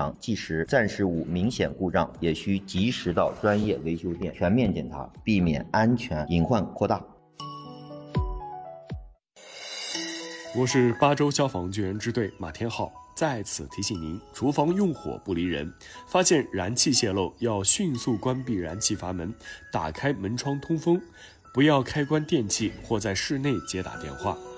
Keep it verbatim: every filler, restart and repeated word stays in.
常，计时暂时无明显故障，也需及时到专业维修店全面检查，避免安全隐患扩大。 我是巴州消防救援支队马天浩，在此提醒您，厨房用火不离人，发现燃气泄漏要迅速关闭燃气阀门，打开门窗通风，不要开关电器或在室内接打电话。